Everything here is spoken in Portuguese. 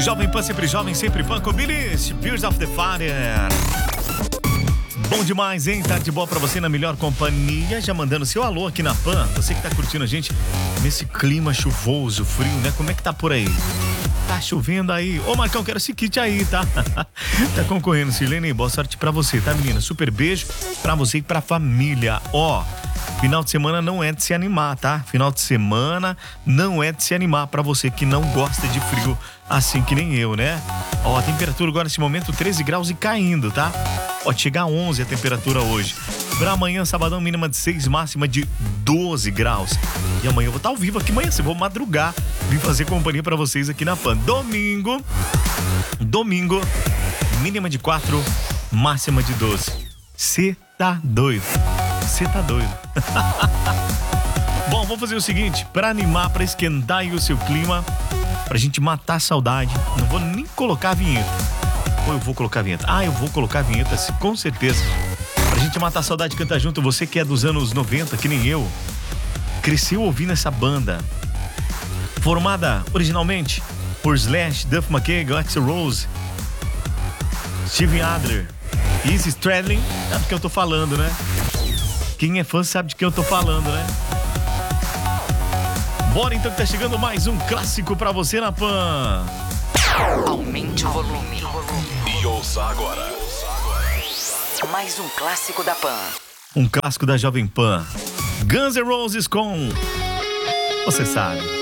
Jovem Pan, sempre jovem, sempre Pan com Billy, Spears of the Fire. Bom demais, hein? Tarde boa pra você na melhor companhia. Já mandando seu alô aqui na Pan. Você que tá curtindo a gente nesse clima chuvoso, frio, né? Como é que tá por aí? Tá chovendo aí? Ô, Marcão, quero esse kit aí, tá? Tá concorrendo, Silene. Boa sorte pra você, tá, menina? Super beijo pra você e pra família. Ó, final de semana não é de se animar, tá? Final de semana não é de se animar pra você que não gosta de frio, assim que nem eu, né? Ó, a temperatura agora nesse momento 13 graus e caindo, tá? Pode chegar a 11 a temperatura hoje. Pra amanhã, sabadão, mínima de 6, máxima de 12 graus. E amanhã eu vou estar ao vivo aqui amanhã, vou madrugar, vim fazer companhia pra vocês aqui na Pan. Domingo, mínima de 4, máxima de 12. Cê tá doido. Bom, vamos fazer o seguinte, pra animar, pra esquentar aí o seu clima, pra gente matar a saudade, não vou nem colocar a vinheta. Ou eu vou colocar a vinheta? Ah, eu vou colocar a vinheta, com certeza. Pra gente matar a saudade, canta junto. Você que é dos anos 90, que nem eu, cresceu ouvindo essa banda. Formada originalmente por Slash, Duff McKagan, Axl Rose, Steven Adler, Izzy Stradlin. Sabe do que eu tô falando, né? Quem é fã sabe de que eu tô falando, né? Bora então, que tá chegando mais um clássico pra você na Pan. Aumente o volume. E ouça agora. Mais um clássico da Pan. Um clássico da Jovem Pan. Guns N' Roses com... Você sabe.